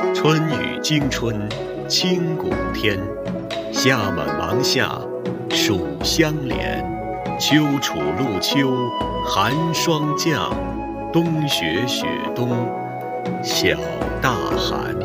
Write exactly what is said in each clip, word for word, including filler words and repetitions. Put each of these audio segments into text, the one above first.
春雨惊春清谷天，夏满芒夏暑相连，秋处露秋寒霜降，冬雪雪冬小大寒。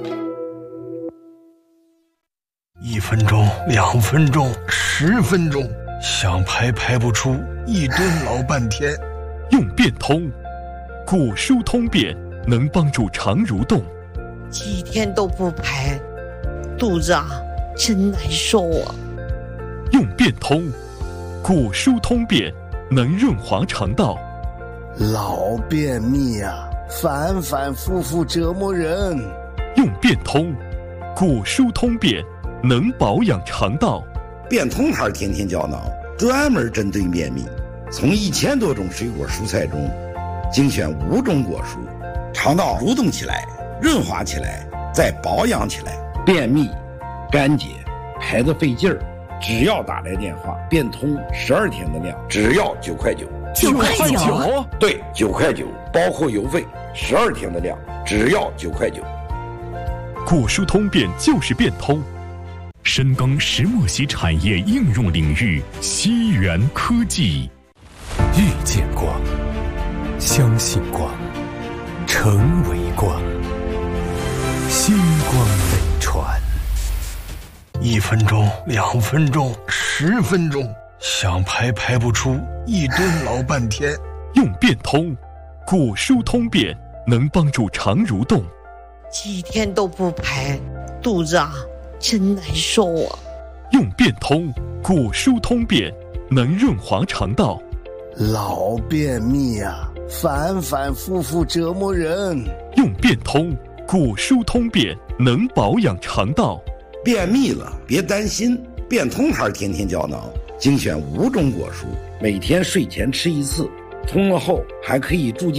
一分钟，两分钟，十分钟，想排排不出，一蹲老半天。 用变通，古书通便能帮助肠蠕动。 几天都不排，肚子啊真难受啊。 用变通，古书通便能润滑肠道。 老便秘啊，反反复复折磨人。 用变通，古书通便能保养肠道。 变通牌天天胶囊专门针对便秘，从一千多种水果蔬菜中精选五种果蔬，肠道蠕动起来，润滑起来，再保养起来。便秘、干结、排得费劲儿，只要打来电话，变通十二天的量，只要九块九。 九块九？ 对，九块九，包括邮费，十二天的量，只要九块九。 古书通便就是变通。深耕石墨烯产业应用领域，西元科技。 遇见光，相信光，成为光，星光飞传。 一分钟，两分钟，十分钟，想排排不出，一蹲老半天。 用变通，古书通便能帮助肠蠕动。 几天都不排，肚子啊真难受啊。 用变通，古书通便能润滑肠道。 老便秘啊，反反复复折磨人。 用变通，古书通便能保养肠道。 便秘了别担心，变通牌天天胶囊精选五种果蔬，每天睡前吃一次，通了后还可以助